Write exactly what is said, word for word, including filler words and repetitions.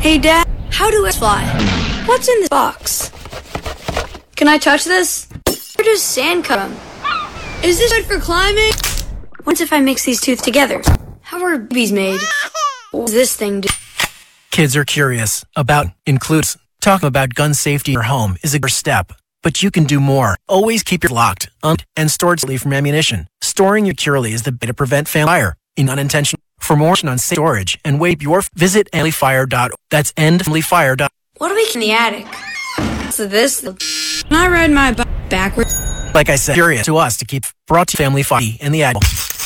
Hey, Dad, how do I fly? What's in this box? Can I touch this? Where does sand come? Is this good for climbing? What if I mix these two together? How are babies made? What does this thing do? Kids are curious about includes. Talking about gun safety in your home is a first step, but you can do more. Always keep your locked, un- and stored safely from ammunition. Storing your securely is the way to prevent family fire in unintentional. For more on safe storage and wait your visit endly fire dot org. That's endly fire dot org. What do we in the attic? So this, can I ride my bike backwards? Like I said, curious to us to keep brought to family fire in the attic.